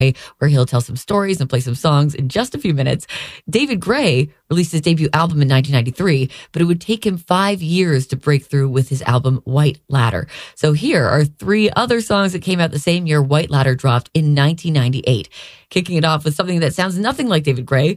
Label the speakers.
Speaker 1: where he'll tell some stories and play some songs in just a few minutes. David Gray released his debut album in 1993, but it would take him 5 years to break through with his album White Ladder. So here are 3 other songs that came out the same year White Ladder dropped in 1998. Kicking it off with something that sounds nothing like David Gray,